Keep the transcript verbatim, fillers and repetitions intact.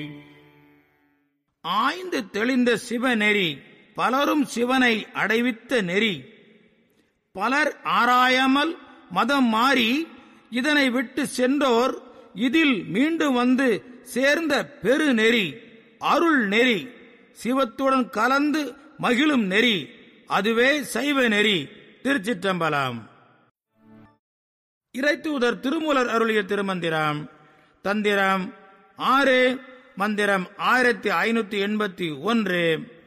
ஆய்ந்து தெளிந்த சிவநெறி பலரும் சிவனை அடைவித்த நெறி. பலர் ஆராயாமல் மதம் மாறி இதனை விட்டு சென்றோர் இதில் மீண்டும் வந்து சேர்ந்த பெருநெறி அருள் நெறி. சிவத்துடன் கலந்து மகிழும் நெறி, அதுவே சைவ நெறி. திருச்சிற்றம்பலம். இறைத்தூதர் திருமூலர் அருளிய திருமந்திரம். தந்திரம் ஆறு, மந்திரம் ஆயிரத்தி ஐநூத்தி எண்பத்தி ஒன்று.